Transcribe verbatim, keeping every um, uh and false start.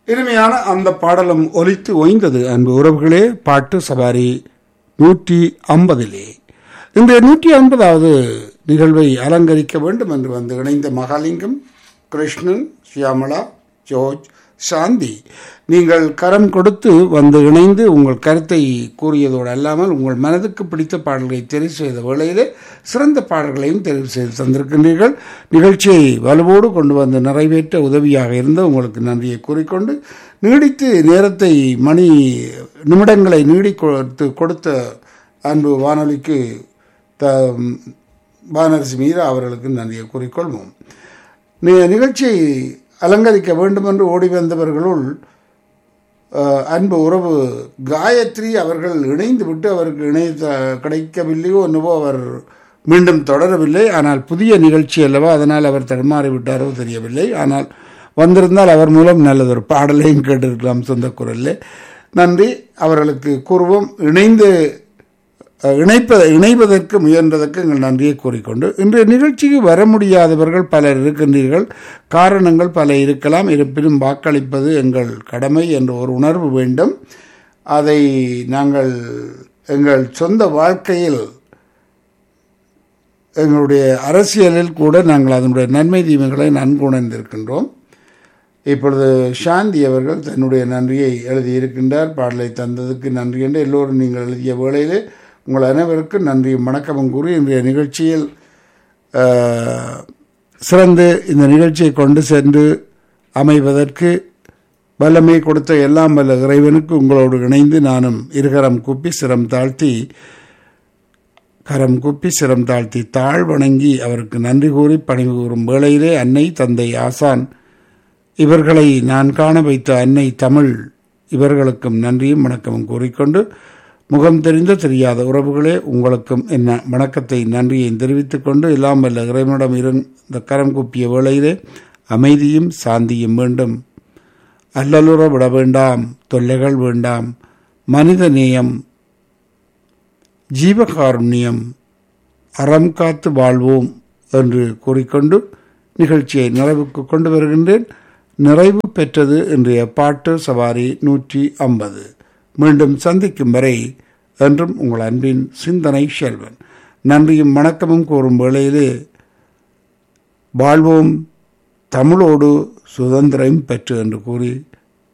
இனிமையான அந்த பாடலும் ஒலித்து ஓய்ந்தது. அன்பு உறவுகளே, பாட்டு சவாரி நூற்றி ஐம்பதிலே இன்றைய நூற்றி ஐம்பதாவது நிகழ்வை அலங்கரிக்க வேண்டும் என்று வந்து இணைந்த மகாலிங்கம், கிருஷ்ணன், சியாமலா, ஜோர்ஜ், சாந்தி, நீங்கள் கரம் கொடுத்து வந்து இணைந்து உங்கள் கருத்தை கூறியதோடு அல்லாமல் உங்கள் மனதுக்கு பிடித்த பாடல்களை தெரிவு செய்த வேளையிலே சிறந்த பாடல்களையும் தெரிவு செய்து தந்திருக்கின்றீர்கள். நிகழ்ச்சியை வலுவோடு கொண்டு வந்து நிறைவேற்ற உதவியாக இருந்த உங்களுக்கு நன்றியை கூறிக்கொண்டு, நீடித்து நேரத்தை மணி நிமிடங்களை நீடி கொடுத்து கொடுத்த அன்பு வானொலிக்கு த வானரசி மீரா அவர்களுக்கு நன்றியை கூறிக்கொள்வோம். நிகழ்ச்சியை அலங்கரிக்க வேண்டும் என்று ஓடி வந்தவர்களுள் அன்பு உறவு காயத்ரி அவர்கள் இணைந்து விட்டு அவருக்கு இணைய கிடைக்கவில்லையோ என்னவோ அவர் மீண்டும் தொடரவில்லை. ஆனால் புதிய நிகழ்ச்சி அல்லவா, அதனால் அவர் தடுமாறி விட்டாரோ தெரியவில்லை. ஆனால் வந்திருந்தால் அவர் மூலம் நல்லதொரு பாடலையும் கேட்டிருக்கலாம் சொந்த குரலில். நன்றி அவர்களுக்கு கூறுவோம். இணைந்து இணைப்ப இணைவதற்கு முயன்றதற்கு எங்கள் நன்றியை கூறிக்கொண்டு, இன்றைய நிகழ்ச்சிக்கு வர முடியாதவர்கள் பலர் இருக்கின்றீர்கள். காரணங்கள் பல இருக்கலாம். இருப்பினும் வாக்களிப்பது எங்கள் கடமை என்ற ஒரு உணர்வு வேண்டும். அதை நாங்கள் எங்கள் சொந்த வாழ்க்கையில், எங்களுடைய அரசியலில் கூட நாங்கள் அதனுடைய நன்மை தீமைகளை நன்கு உணர்ந்திருக்கின்றோம். இப்பொழுது சாந்தி அவர்கள் தன்னுடைய நன்றியை எழுதியிருக்கின்றார். பாடலை தந்ததுக்கு நன்றி என்று எல்லோரும் நீங்கள் எழுதிய வேளையிலே உங்கள் அனைவருக்கும் நன்றியும் வணக்கமும் கூறி இன்றைய நிகழ்ச்சியில் சிறந்து இந்த நிகழ்ச்சியை கொண்டு சென்று அமைவதற்கு வல்லமை கொடுத்த எல்லாம் வல்ல இறைவனுக்கு உங்களோடு இணைந்து நானும் இருகரம் கூப்பி சிரம் தாழ்த்தி கரம் கூப்பி சிரம் தாழ்த்தி தாழ் வணங்கி அவருக்கு நன்றி கூறி பணிவு கூறும் வேளையிலே அன்னை, தந்தை, ஆசான் இவர்களை நான் காண வைத்த அன்னை தமிழ் இவர்களுக்கும் நன்றியும் வணக்கமும் கூறிக்கொண்டு, முகம் தெரிந்த தெரியாத உறவுகளே உங்களுக்கும் என்ன வணக்கத்தை நன்றியை தெரிவித்துக் கொண்டு, எல்லாம் வல்ல இறைவனிடம் இருந்த கரம் கூப்பிய வேளையிலே அமைதியும் சாந்தியும் வேண்டும். அல்லலுற விட வேண்டாம், தொல்லைகள் வேண்டாம், மனித நேயம், ஜீவகாருண்யம், அறம் காத்து வாழ்வோம் என்று கூறிக்கொண்டு நிகழ்ச்சியை நிறைவுக்கு கொண்டு வருகின்றேன். நிறைவு பெற்றது இன்றைய பாட்டு சவாரி நூற்றி ஐம்பது. மீண்டும் சந்திக்கும் வரை என்றும் உங்கள் அன்பின் சிந்தனை செல்வன். நன்றியும் வணக்கமும் கூறும் வேளையிலே வாழ்வோம் தமிழோடு சுதந்திரம் பெற்று என்று கூறி